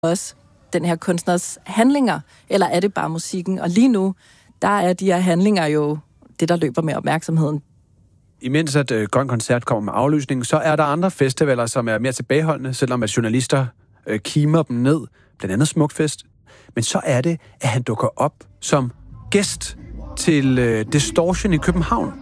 også den her kunstners handlinger, eller er det bare musikken? Og lige nu, der er de her handlinger jo det, der løber med opmærksomheden. Imens at Grøn Koncert kommer med aflysningen, så er der andre festivaler, som er mere tilbageholdende, selvom at journalister kimer dem ned, blandt andet Smukfest. Men så er det, at han dukker op som gæst til Distortion i København.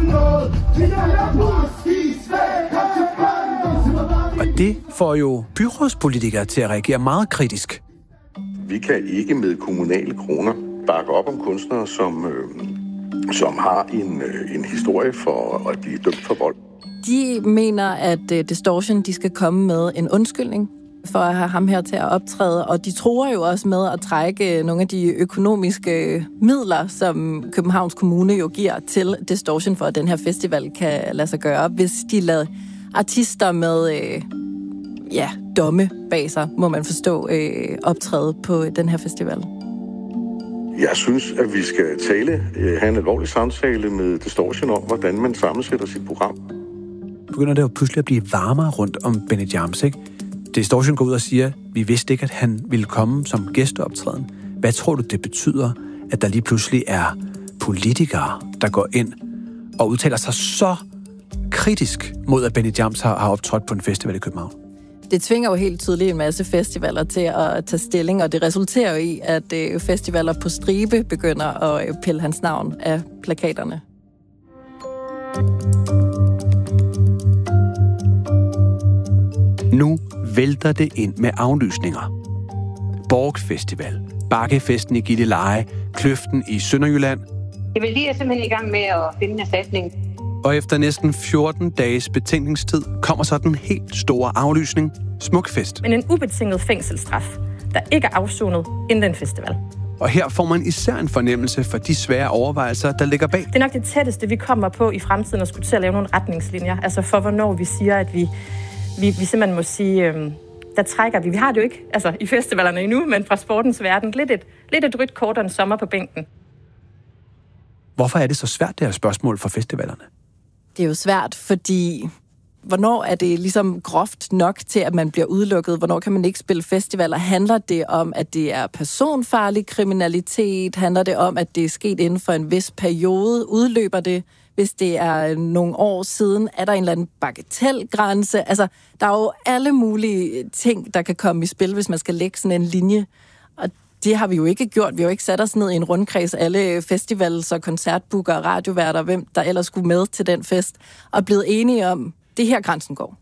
Og det får jo byrådspolitikere til at reagere meget kritisk. Vi kan ikke med kommunale kroner bakke op om kunstnere, som har en historie for at blive dømt for vold. De mener, at Distortion de skal komme med en undskyldning for at have ham her til at optræde, og de tror jo også med at trække nogle af de økonomiske midler, som Københavns Kommune jo giver til Distortion, for at den her festival kan lade sig gøre, hvis de lader artister med domme bag sig, må man forstå, optræde på den her festival. Jeg synes, at vi skal have en alvorlig samtale med Distortion om, hvordan man sammensætter sit program. Begynder det jo pludselig at blive varmere rundt om Benny Jams, ikke? Distortion går ud og siger, vi vidste ikke, at han ville komme som gæsteoptræden. Hvad tror du, det betyder, at der lige pludselig er politikere, der går ind og udtaler sig så kritisk mod, at Benny Jams har optrådt på en festival i København? Det tvinger jo helt tydeligt en masse festivaler til at tage stilling, og det resulterer jo i, at festivaler på stribe begynder at pille hans navn af plakaterne. Nu vælter det ind med aflysninger. Borg Festival, Bakkefesten i Gilleleje, Kløften i Sønderjylland. Vi er simpelthen i gang med at finde en erstatning. Og efter næsten 14 dages betænkningstid kommer så den helt store aflysning, Smukfest. Men en ubetinget fængselsstraf, der ikke er afsonet inden den festival. Og her får man især en fornemmelse for de svære overvejelser, der ligger bag. Det er nok det tætteste, vi kommer på i fremtiden at skulle til at lave nogle retningslinjer. Altså for hvornår vi siger, at vi simpelthen må sige, der trækker vi. Vi har det jo ikke i festivalerne endnu, men fra sportens verden lidt et rødt kort og en sommer på bænken. Hvorfor er det så svært, det her spørgsmål for festivalerne? Det er jo svært, fordi hvornår er det ligesom groft nok til, at man bliver udelukket? Hvornår kan man ikke spille festivaler? Handler det om, at det er personfarlig kriminalitet? Handler det om, at det er sket inden for en vis periode? Udløber det, hvis det er nogle år siden? Er der en eller anden bagatelgrænse? Altså, der er jo alle mulige ting, der kan komme i spil, hvis man skal lægge sådan en linje. Og det har vi jo ikke gjort. Vi har jo ikke sat os ned i en rundkreds, alle festivals- og koncertbookere og radioværter, hvem der ellers skulle med til den fest, og blevet enige om, det her grænsen går.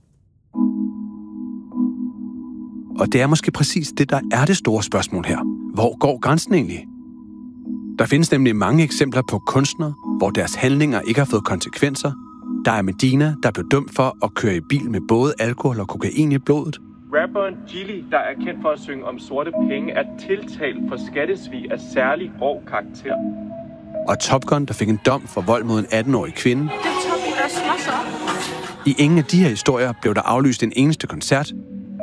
Og det er måske præcis det, der er det store spørgsmål her. Hvor går grænsen egentlig? Der findes nemlig mange eksempler på kunstnere, hvor deres handlinger ikke har fået konsekvenser. Der er Medina, der blev dømt for at køre i bil med både alkohol og kokain i blodet. Rapperen Gilly, der er kendt for at synge om sorte penge, er tiltalt for skattesvig af særlig grov karakter. Og Top Gun, der fik en dom for vold mod en 18-årig kvinde. Det er Tommy, der slås op. I ingen af de her historier blev der aflyst en eneste koncert.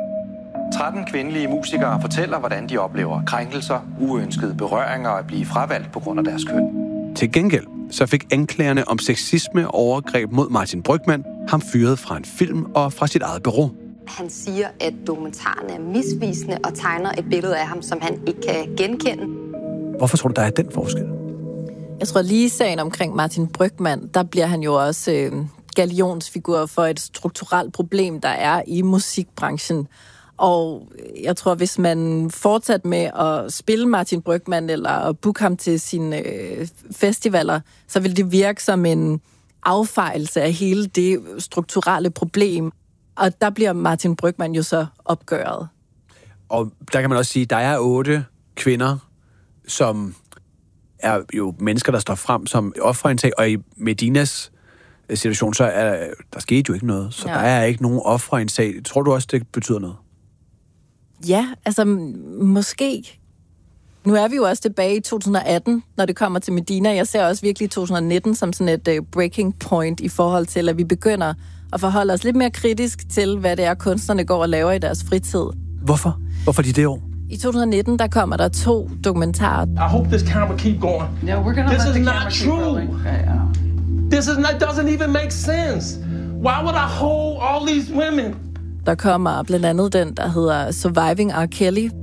13 kvindelige musikere fortæller, hvordan de oplever krænkelser, uønskede berøringer og at blive fravalgt på grund af deres køn. Til gengæld så fik anklagerne om sexisme og overgreb mod Martin Brygmann ham fyret fra en film og fra sit eget bureau. Han siger, at dokumentaren er misvisende og tegner et billede af ham, som han ikke kan genkende. Hvorfor tror du, der er den forskel? Jeg tror lige i sagen omkring Martin Brygmann, der bliver han jo også gallionsfigur for et strukturelt problem, der er i musikbranchen. Og jeg tror, hvis man fortsat med at spille Martin Brygmann eller at booke ham til sine festivaler, så vil det virke som en affejelse af hele det strukturelle problem. Og der bliver Martin Brygmann jo så opgøret. Og der kan man også sige, at der er 8 kvinder, som er jo mennesker, der står frem som ofre i en sag, og i Medinas situation, så er der skete jo ikke noget. Så der er ikke nogen ofre i en sag. Tror du også, det betyder noget? Ja, altså måske. Nu er vi jo også tilbage i 2018, når det kommer til Medina. Jeg ser også virkelig 2019 som sådan et breaking point i forhold til, at vi begynder at forholde os lidt mere kritisk til, hvad det er, kunstnerne går og laver i deres fritid. Hvorfor? Hvorfor de det år? I 2019, der kommer der 2 dokumentarer. I hope this camera keep going. No, we're gonna This let is the not camera keep true. rolling. Okay, This is not, doesn't even make sense. Why would I hold all these women? Der kommer blandt andet den, der hedder Surviving R. Kelly,